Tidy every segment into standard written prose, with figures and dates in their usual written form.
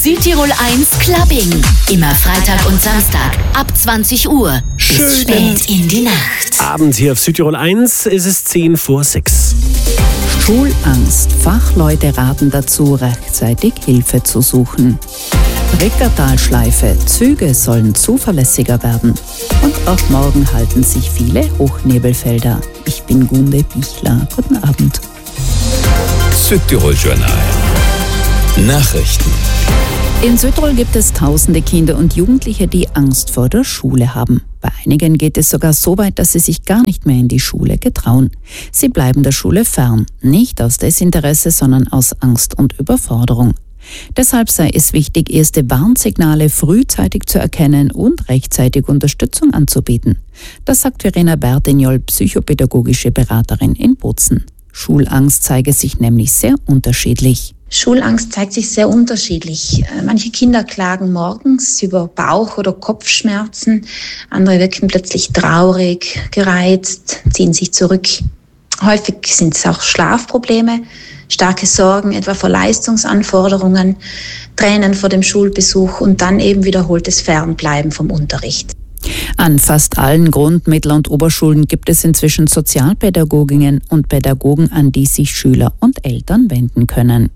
Südtirol 1 Clubbing. Immer Freitag und Samstag ab 20 Uhr. Bis spät in die Nacht. Abend hier auf Südtirol 1 ist es 5:10. Schulangst. Fachleute raten dazu, rechtzeitig Hilfe zu suchen. Rickertalschleife. Züge sollen zuverlässiger werden. Und auch morgen halten sich viele Hochnebelfelder. Ich bin Gunde Bichler. Guten Abend. Südtirol Journal. Nachrichten. In Südtirol gibt es tausende Kinder und Jugendliche, die Angst vor der Schule haben. Bei einigen geht es sogar so weit, dass sie sich gar nicht mehr in die Schule getrauen. Sie bleiben der Schule fern, nicht aus Desinteresse, sondern aus Angst und Überforderung. Deshalb sei es wichtig, erste Warnsignale frühzeitig zu erkennen und rechtzeitig Unterstützung anzubieten. Das sagt Verena Bertignol, psychopädagogische Beraterin in Bozen. Schulangst zeige sich nämlich sehr unterschiedlich. Schulangst zeigt sich sehr unterschiedlich. Manche Kinder klagen morgens über Bauch- oder Kopfschmerzen, andere wirken plötzlich traurig, gereizt, ziehen sich zurück. Häufig sind es auch Schlafprobleme, starke Sorgen etwa vor Leistungsanforderungen, Tränen vor dem Schulbesuch und dann eben wiederholtes Fernbleiben vom Unterricht. An fast allen Grund-, Mittel- und Oberschulen gibt es inzwischen Sozialpädagoginnen und Pädagogen, an die sich Schüler und Eltern wenden können.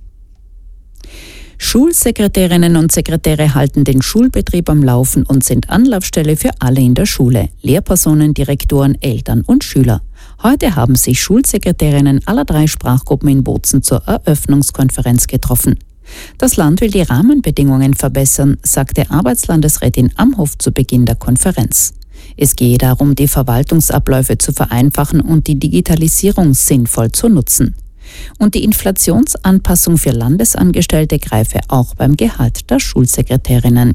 Schulsekretärinnen und Sekretäre halten den Schulbetrieb am Laufen und sind Anlaufstelle für alle in der Schule, Lehrpersonen, Direktoren, Eltern und Schüler. Heute haben sich Schulsekretärinnen aller 3 Sprachgruppen in Bozen zur Eröffnungskonferenz getroffen. Das Land will die Rahmenbedingungen verbessern, sagte Arbeitslandesrätin Amhoff zu Beginn der Konferenz. Es gehe darum, die Verwaltungsabläufe zu vereinfachen und die Digitalisierung sinnvoll zu nutzen. Und die Inflationsanpassung für Landesangestellte greife auch beim Gehalt der Schulsekretärinnen.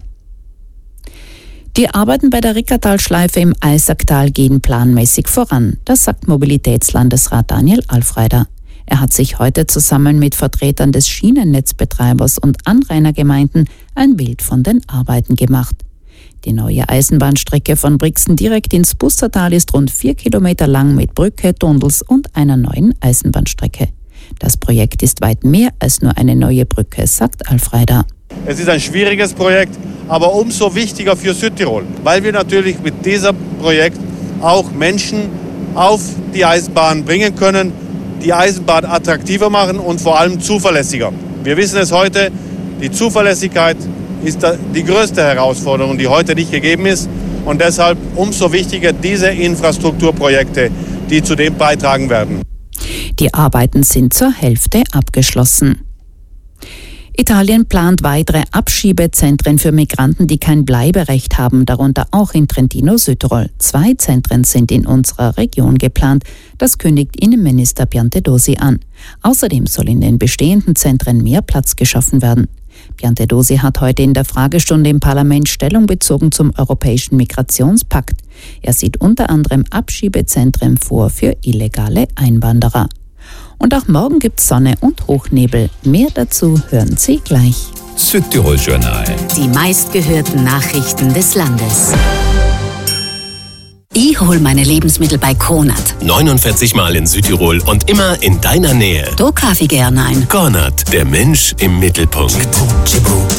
Die Arbeiten bei der Rickertalschleife im Eisacktal gehen planmäßig voran, das sagt Mobilitätslandesrat Daniel Alfreider. Er hat sich heute zusammen mit Vertretern des Schienennetzbetreibers und Anrainergemeinden ein Bild von den Arbeiten gemacht. Die neue Eisenbahnstrecke von Brixen direkt ins Bustertal ist rund 4 Kilometer lang mit Brücke, Tunnels und einer neuen Eisenbahnstrecke. Das Projekt ist weit mehr als nur eine neue Brücke, sagt Alfreider. Es ist ein schwieriges Projekt, aber umso wichtiger für Südtirol, weil wir natürlich mit diesem Projekt auch Menschen auf die Eisenbahn bringen können, die Eisenbahn attraktiver machen und vor allem zuverlässiger. Wir wissen es heute, die Zuverlässigkeit ist die größte Herausforderung, die heute nicht gegeben ist. Und deshalb umso wichtiger diese Infrastrukturprojekte, die zu dem beitragen werden. Die Arbeiten sind zur Hälfte abgeschlossen. Italien plant weitere Abschiebezentren für Migranten, die kein Bleiberecht haben, darunter auch in Trentino, Südtirol. 2 Zentren sind in unserer Region geplant. Das kündigt Innenminister Piantedosi an. Außerdem soll in den bestehenden Zentren mehr Platz geschaffen werden. Piantedosi hat heute in der Fragestunde im Parlament Stellung bezogen zum Europäischen Migrationspakt. Er sieht unter anderem Abschiebezentren vor für illegale Einwanderer. Und auch morgen gibt's Sonne und Hochnebel. Mehr dazu hören Sie gleich. Südtirol Journal. Die meistgehörten Nachrichten des Landes. Ich hol meine Lebensmittel bei Cornat. 49 Mal in Südtirol und immer in deiner Nähe. Da kaufe ich gerne ein. Cornat, der Mensch im Mittelpunkt.